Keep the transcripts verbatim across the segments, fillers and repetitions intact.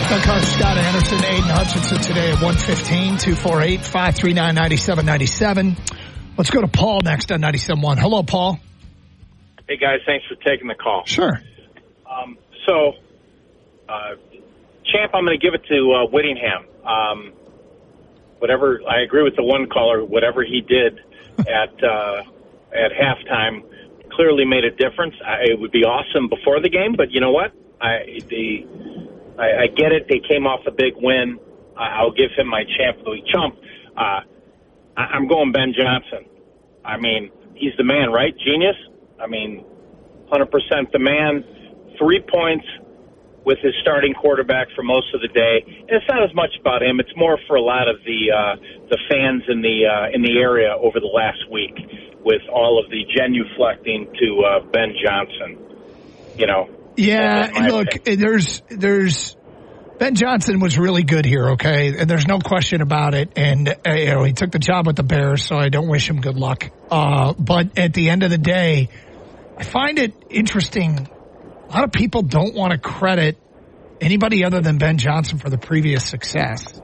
Doug Carter, Scott Anderson, Aiden Hutchinson today at one fifteen, two four eight, five three nine, nine seven nine seven. Let's go to Paul next on ninety-seven point one. Hello, Paul. Hey, guys. Thanks for taking the call. Sure. Um, so, uh, Champ, I'm going to give it to uh, Whittingham. Um, whatever, I agree with the one caller. Whatever he did at uh, at halftime clearly made a difference. I, it would be awesome before the game, but you know what? I the I, I get it. They came off a big win. I'll give him my Champ of the Week. Chump, uh, I, I'm going Ben Johnson. I mean, he's the man, right? Genius? I mean, one hundred percent the man. Three points with his starting quarterback for most of the day. And it's not as much about him. It's more for a lot of the uh, the fans in the uh, in the area over the last week with all of the genuflecting to uh, Ben Johnson. You know. Yeah, look, opinion. there's there's Ben Johnson was really good here, okay, and there's no question about it. And uh, you know, he took the job with the Bears, so I don't wish him good luck. Uh, but at the end of the day, I find it interesting. A lot of people don't want to credit anybody other than Ben Johnson for the previous success,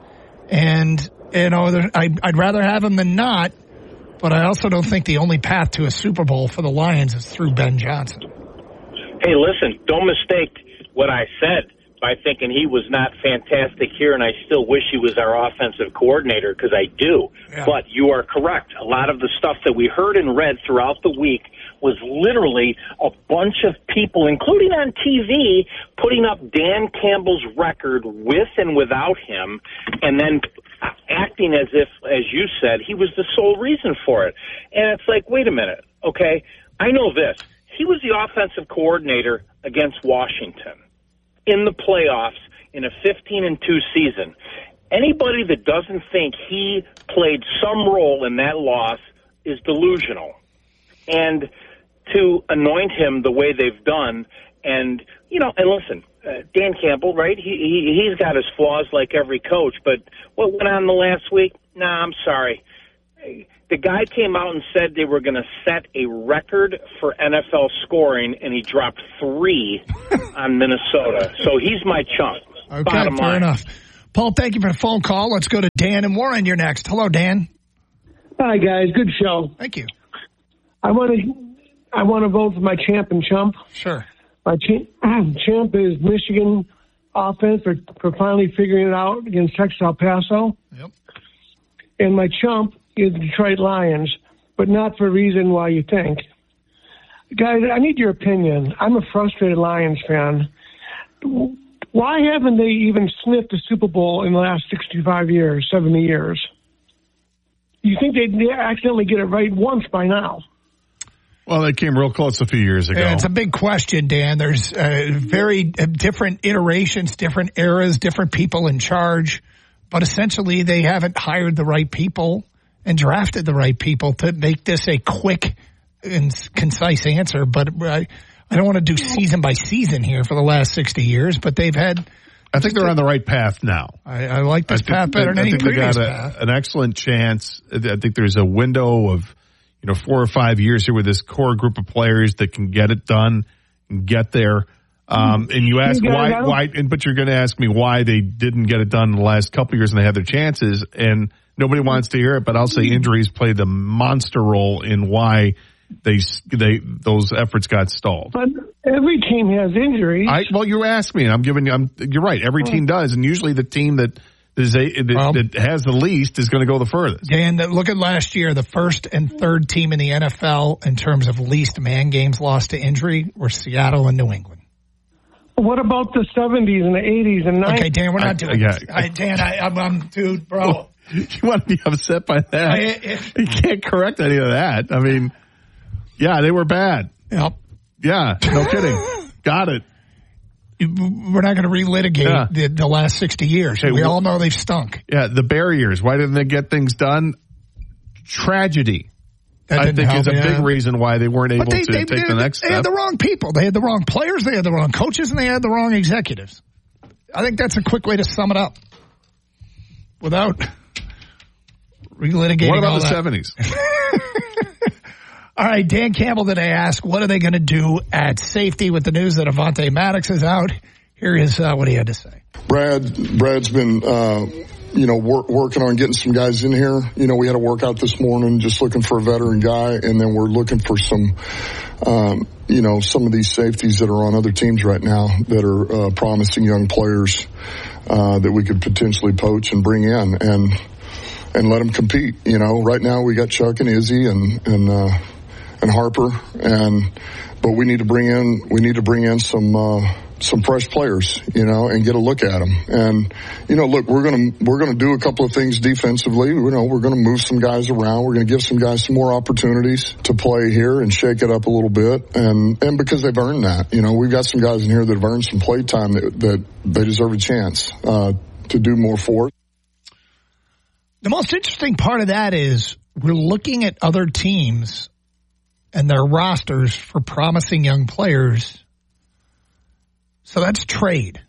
and you know, I, I'd rather have him than not. But I also don't think the only path to a Super Bowl for the Lions is through Ben Johnson. Hey, listen, don't mistake what I said by thinking he was not fantastic here, and I still wish he was our offensive coordinator, because I do. Yeah. But you are correct. A lot of the stuff that we heard and read throughout the week was literally a bunch of people, including on T V, putting up Dan Campbell's record with and without him, and then acting as if, as you said, he was the sole reason for it. And it's like, wait a minute, okay? I know this. He was the offensive coordinator against Washington in the playoffs in a fifteen and two season. Anybody that doesn't think he played some role in that loss is delusional. And to anoint him the way they've done, and, you know, and listen, uh, Dan Campbell, right, he, he, he's got his flaws like every coach, but what went on the last week? Nah, I'm sorry. The guy came out and said they were going to set a record for N F L scoring, and he dropped three on Minnesota. So he's my chunk. Okay, bottom fair line. enough. Paul, thank you for the phone call. Let's go to Dan and Warren. You're next. Hello, Dan. Hi, guys. Good show. Thank you. I want to I want to vote for my champ and chump. Sure. My champ, champ is Michigan offense for, for finally figuring it out against Texas El Paso. Yep. And my chump is the Detroit Lions, but not for a reason why you think. Guys, I need your opinion. I'm a frustrated Lions fan. Why haven't they even sniffed a Super Bowl in the last sixty-five years, seventy years? You think they'd accidentally get it right once by now? Well, they came real close a few years ago. Yeah, it's a big question, Dan. There's uh, very uh, different iterations, different eras, different people in charge. But essentially, they haven't hired the right people and drafted the right people to make this a quick and concise answer. But I, I don't want to do season by season here for the last sixty years, but they've had... I think they're on the right path now. I, I like this I path think, better than I any think they previous got a, path. an excellent chance. I think there's a window of, you know, four or five years here with this core group of players that can get it done and get there. Um, and you ask you why, why, and, but you're going to ask me why they didn't get it done in the last couple of years and they had their chances, and nobody wants to hear it, but I'll say injuries played the monster role in why they, they, those efforts got stalled. But every team has injuries. I, well, you asked me, and I'm giving you, I'm, you're right. Every team does, and usually the team that is a, that, well, that has the least is going to go the furthest. Dan, look at last year. The first and third team in the N F L in terms of least man games lost to injury were Seattle and New England. What about the seventies and the eighties and nineties? Okay, Dan, we're not I, doing yeah. this. I, Dan, I, I'm, I'm, dude, bro. You want to be upset by that? I, if, you can't correct any of that. I mean, yeah, they were bad. Yep. Yeah, no kidding. Got it. We're not going to relitigate Yeah. the, the last sixty years. Okay, we well, all know they've stunk. Yeah, the barriers. Why didn't they get things done? Tragedy. That I didn't think help, is a yeah. big reason why they weren't able But they, to they, take they, the next they step. had the wrong people. They had the wrong players. They had the wrong coaches, and they had the wrong executives. I think that's a quick way to sum it up without relitigating What about all the that. seventies? All right, Dan Campbell today asked, what are they going to do at safety with the news that Avonte Maddox is out? Here is uh, what he had to say. Brad, Brad's been, uh, you know, wor- working on getting some guys in here. You know, we had a workout this morning just looking for a veteran guy, and then we're looking for some, um, you know, some of these safeties that are on other teams right now that are uh, promising young players uh, that we could potentially poach and bring in and and let them compete. You know, right now we got Chuck and Izzy and and uh, and Harper, and but we need to bring in we need to bring in some. Uh, some fresh players, you know, and get a look at them. And, you know, look, we're going to, we're going to do a couple of things defensively. You know, we're going to move some guys around. We're going to give some guys some more opportunities to play here and shake it up a little bit. And, and because they've earned that, you know, we've got some guys in here that have earned some play time that, that they deserve a chance, uh, to do more for. The most interesting part of that is we're looking at other teams and their rosters for promising young players. So that's trade.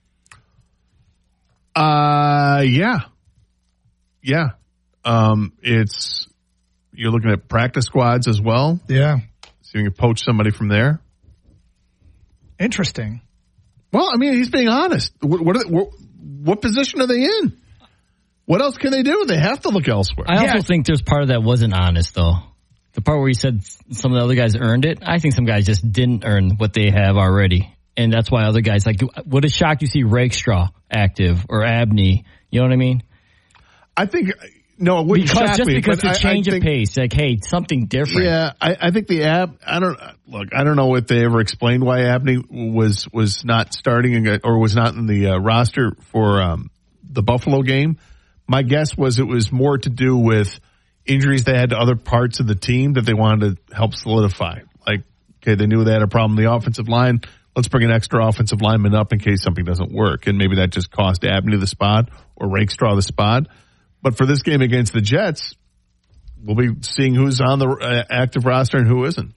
Uh, yeah. Yeah. Um, it's, you're looking at practice squads as well. Yeah. So you can poach somebody from there. Interesting. Well, I mean, he's being honest. What, what, are they, what, what position are they in? What else can they do? They have to look elsewhere. I yeah. also think there's part of that wasn't honest, though. The part where he said some of the other guys earned it, I think some guys just didn't earn what they have already. And that's why other guys, like, what a shock you see Rakestraw active or Abney. You know what I mean? I think, no, it wouldn't because, shock just me, because but the I, change I think, of pace, like, hey, something different. Yeah, I, I think the Ab, I don't, look, I don't know if they ever explained why Abney was, was not starting or was not in the uh, roster for um, the Buffalo game. My guess was it was more to do with injuries they had to other parts of the team that they wanted to help solidify. Like, okay, they knew they had a problem in the offensive line. Let's bring an extra offensive lineman up in case something doesn't work. And maybe that just cost Abney the spot or Rakestraw the spot. But for this game against the Jets, we'll be seeing who's on the uh, active roster and who isn't.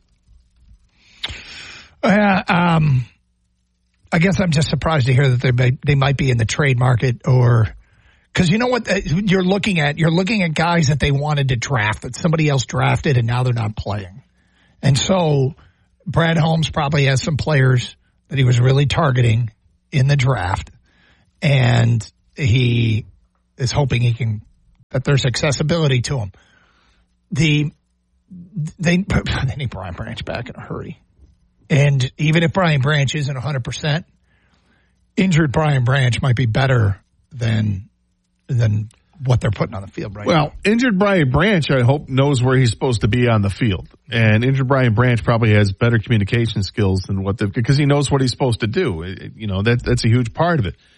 Uh, um, I guess I'm just surprised to hear that they may, they might be in the trade market or because you know what you're looking at? You're looking at guys that they wanted to draft that somebody else drafted and now they're not playing. And so Brad Holmes probably has some players that he was really targeting in the draft, and he is hoping he can that there's accessibility to him. The they they need Brian Branch back in a hurry, and even if Brian Branch isn't one hundred percent, injured Brian Branch might be better than than what they're putting on the field right well, now. Well, injured Brian Branch, I hope, knows where he's supposed to be on the field. And injured Brian Branch probably has better communication skills than what the because he knows what he's supposed to do. It, you know, that that's a huge part of it.